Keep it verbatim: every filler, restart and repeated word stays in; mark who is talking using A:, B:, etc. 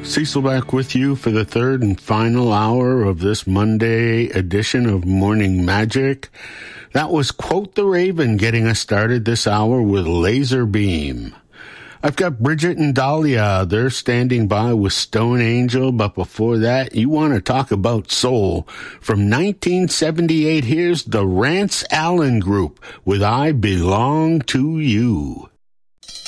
A: Cecil back with you for the third and final hour of this Monday edition of Morning Magic. That was Quote the Raven getting us started this hour with Laser Beam. I've got Bridget and Dahlia. They're standing by with Stone Angel. But before that, you want to talk about soul. From nineteen seventy-eight, here's the Rance Allen Group with I Belong to You.